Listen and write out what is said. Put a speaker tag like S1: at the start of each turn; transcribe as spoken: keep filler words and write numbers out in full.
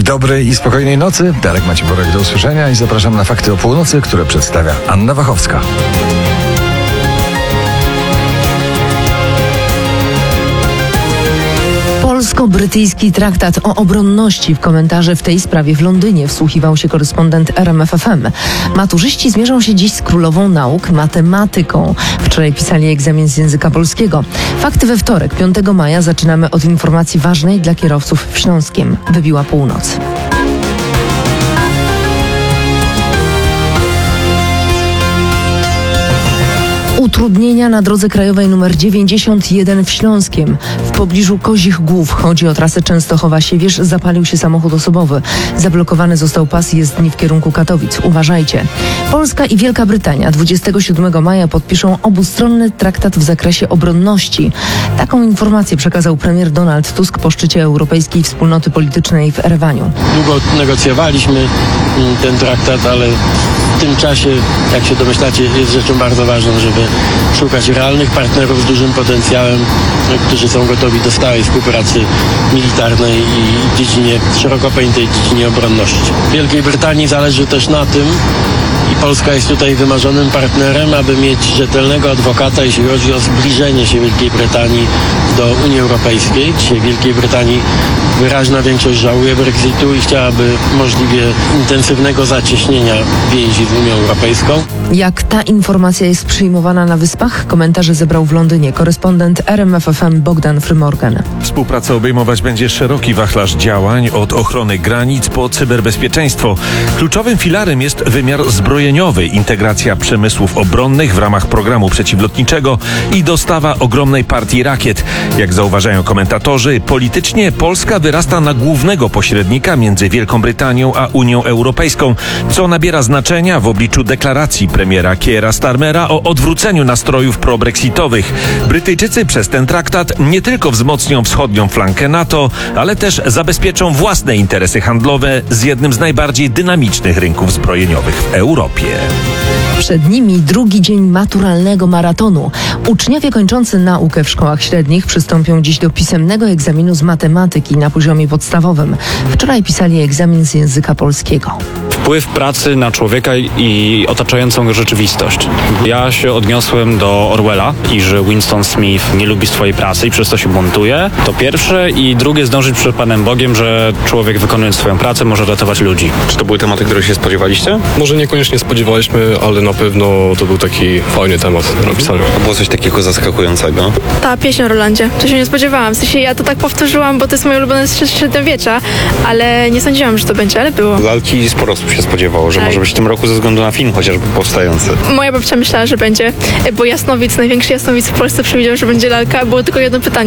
S1: Dobrej i spokojnej nocy. Darek Maciejborek, do usłyszenia i zapraszam na Fakty o Północy, które przedstawia Anna Wachowska.
S2: Polsko-brytyjski traktat o obronności. W komentarze w tej sprawie w Londynie wsłuchiwał się korespondent R M F F M. Maturzyści zmierzą się dziś z królową nauk, matematyką. Wczoraj pisali egzamin z języka polskiego. Fakty we wtorek, piątego maja, zaczynamy od informacji ważnej dla kierowców w Śląskiem. Wybiła północ. Utrudnienia na drodze krajowej nr dziewięćdziesiąt jeden w Śląskiem. W pobliżu Kozich Głów, chodzi o trasę Częstochowa-Siewierz, zapalił się samochód osobowy. Zablokowany został pas jezdni w kierunku Katowic. Uważajcie. Polska i Wielka Brytania dwudziestego siódmego maja podpiszą obustronny traktat w zakresie obronności. Taką informację przekazał premier Donald Tusk po szczycie Europejskiej Wspólnoty Politycznej w Erewaniu.
S3: Długo negocjowaliśmy ten traktat, ale w tym czasie, jak się domyślacie, jest rzeczą bardzo ważną, żeby szukać realnych partnerów z dużym potencjałem, którzy są gotowi do stałej współpracy militarnej i w dziedzinie, szeroko pojętej dziedzinie obronności. Wielkiej Brytanii zależy też na tym, i Polska jest tutaj wymarzonym partnerem, aby mieć rzetelnego adwokata, jeśli chodzi o zbliżenie się Wielkiej Brytanii do Unii Europejskiej. Dzisiaj w Wielkiej Brytanii wyraźna większość żałuje Brexitu i chciałaby możliwie intensywnego zacieśnienia więzi z Unią Europejską.
S2: Jak ta informacja jest przyjmowana na Wyspach? Komentarze zebrał w Londynie korespondent R M F F M Bogdan Frymorgan.
S4: Współpraca obejmować będzie szeroki wachlarz działań, od ochrony granic po cyberbezpieczeństwo. Kluczowym filarem jest wymiar zbrojeniowy, integracja przemysłów obronnych w ramach programu przeciwlotniczego i dostawa ogromnej partii rakiet. Jak zauważają komentatorzy, politycznie Polska wyrasta na głównego pośrednika między Wielką Brytanią a Unią Europejską, co nabiera znaczenia w obliczu deklaracji premiera Keira Starmera o odwróceniu nastrojów probrexitowych. Brytyjczycy przez ten traktat nie tylko wzmocnią wschodnią flankę NATO, ale też zabezpieczą własne interesy handlowe z jednym z najbardziej dynamicznych rynków zbrojeniowych w Europie.
S2: Przed nimi drugi dzień maturalnego maratonu. Uczniowie kończący naukę w szkołach średnich przystąpią dziś do pisemnego egzaminu z matematyki na poziomie podstawowym. Wczoraj pisali egzamin z języka polskiego.
S5: Wpływ pracy na człowieka i otaczającą go rzeczywistość. Ja się odniosłem do Orwella i że Winston Smith nie lubi swojej pracy i przez to się buntuje. To pierwsze. I drugie, zdążyć przed Panem Bogiem, że człowiek, wykonując swoją pracę, może ratować ludzi.
S6: Czy to były tematy, które się spodziewaliście?
S7: Może niekoniecznie spodziewaliśmy, ale na pewno to był taki fajny temat do napisania.
S6: A było coś takiego zaskakującego?
S8: Ta pieśń o Rolandzie. To się nie spodziewałam. W sensie ja to tak powtórzyłam, bo to jest moje ulubione z średniowiecza, ale nie sądziłam, że to będzie, ale było.
S6: Lalki sporo osób się spodziewało, że
S8: tak.
S6: Może być w tym roku ze względu na film chociażby powstający.
S8: Moja babcia myślała, że będzie, bo Jasnowic, największy Jasnowic w Polsce, przewidział, że będzie lalka. Było tylko jedno pytanie.